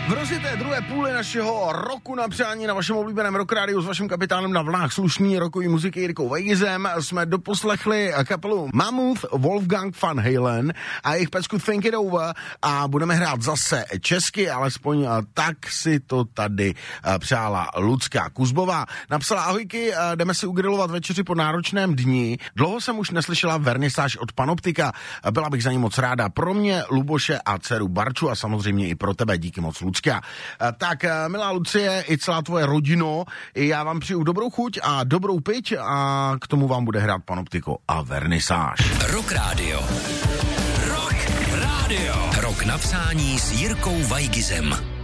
V rozjeté druhé půli našeho roku na přání na vašem oblíbeném Rock Rádiu s vaším kapitánem na vlnách slušný rokový muziky Jirkou Vejgizem jsme doposlechli kapelu Mammoth, Wolfgang van Halen a jejich pecku Think It Over a budeme hrát zase česky, alespoň tak si to tady přála Lucka Kuzbová. Napsala: ahojky, jdeme si ugrilovat večeři po náročném dni. Dlouho jsem už neslyšela vernisáž od Panoptika, byla bych za ní moc ráda. Pro mě, Luboše a dceru Barču a samozřejmě i pro tebe, díky moc, Lucka. Tak, milá Lucie, i celá tvoje rodino, já vám přeju dobrou chuť a dobrou piť a k tomu vám bude hrát Panoptiko a vernisáž. Rock Radio. Rock Radio. Rock na přání s Jirkou Vejgizem.